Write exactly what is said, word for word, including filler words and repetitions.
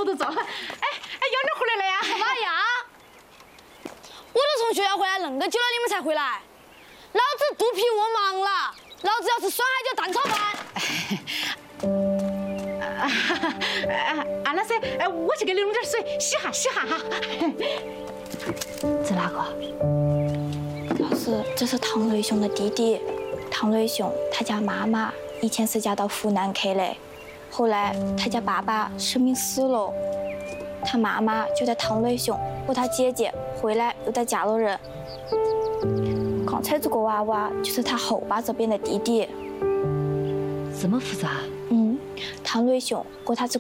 糊涂做。哎哎，幺妞回来了呀？ 妈呀！我都从学校回来那么久了，你们才回来？老子肚皮饿忙了，老子要吃酸海椒蛋炒饭。啊啊，那是，哎，我去给你弄点水洗下洗下哈。 这哪个？老师，这是唐雷兄的弟弟。唐雷兄他家妈妈以前是嫁到湖南去的，后来他家爸爸生病死了，他妈妈就带唐雷兄和他姐姐回来，又带嫁了人。刚才这个娃娃就是他后爸这边的弟弟。 这么复杂？ 嗯，唐雷兄和他这